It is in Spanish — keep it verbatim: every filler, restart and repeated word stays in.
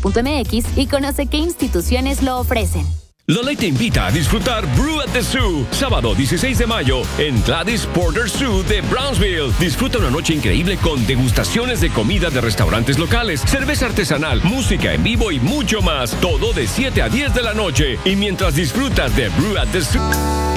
punto m x y conoce qué instituciones lo ofrecen. Lolé te invita a disfrutar Brew at the Zoo, sábado dieciséis de mayo, en Gladys Porter Zoo de Brownsville. Disfruta una noche increíble con degustaciones de comida de restaurantes locales, cerveza artesanal, música en vivo y mucho más. Todo de siete a diez de la noche. Y mientras disfrutas de Brew at the Zoo...